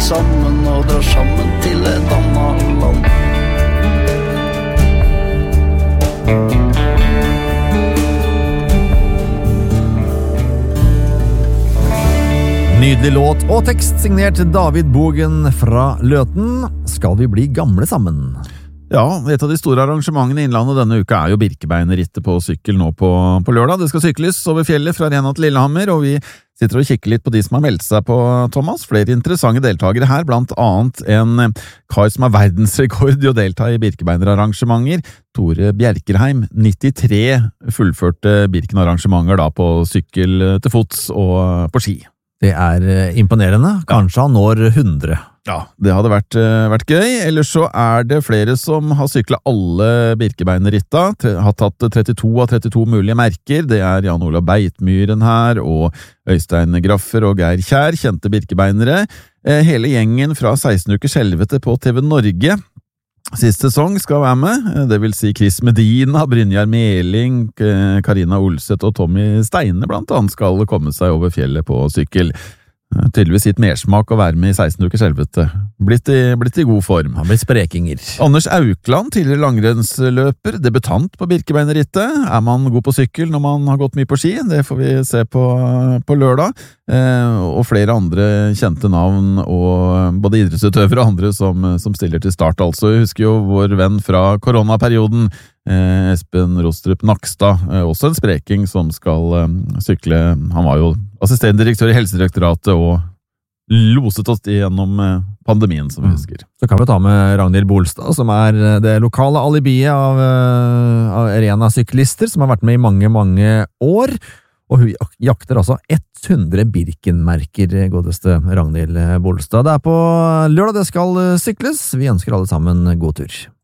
sammen og drar sammen til et annet land. Nydelig låt og tekst signert David Bogen fra Løten. Skal vi bli gamle sammen? Ja, et av de store arrangementene i Innlandet denne uka jo Birkebeinerrittet på sykkel nå på lørdag. Det skal sykles over fjellet fra Rena til Lillehammer, og vi sitter og kikker litt på de som har meldt seg på, Thomas. Flere interessante deltakere her, blant annet en kar som har verdensrekord i å delta i Birkebeinerarrangementer, Tore Bjerkerheim. 93 fullførte Birken-arrangementer da på sykkel til fots og på ski. Det imponerende. Kanskje han når 100. Ja, det hadde vært gøy. Ellers så det flere som har syklet alle Birkebeinerritta, har tatt 32 av 32 mulige merker. Det Jan Olav Beitmyren her, og Øystein Graffer og Geir Kjær, kjente Birkebeinere. Hele gjengen fra 16 ukers helvete på TV Norge sist sesong skal være med, det vil si Chris Medina, Brynjar Meling, Karina Olseth og Tommy Steine blant annet skal komme seg over fjellet på sykkel. Tydeligvis gitt mersmak å være med i 16 ukers helvete. Blitt i god form. Han blir sprekinger. Anders Aukland, tidligere langrennsløper, debutant på Birkebeinerrittet. Man god på sykkel når man har gått mye på ski? Det får vi se på lørdag. Og flere andre kjente navn, og både idrettsutøvere og andre som stiller til start. Altså, jeg husker jo vår venn fra koronaperioden, Espen Rostrup Nakstad, også en spreking som skal sykle. Han var jo assistentdirektør i Helsedirektoratet og loset oss gjennom pandemien, som vi husker. Så kan vi ta med Ragnhild Bolstad, som det lokale alibiet av Rena-syklister, som har vært med i mange, mange år. Og hun jakter altså 100 Birken-merker, godeste Ragnhild Bolstad. Det på lørdag det skal sykles. Vi ønsker alle sammen god tur.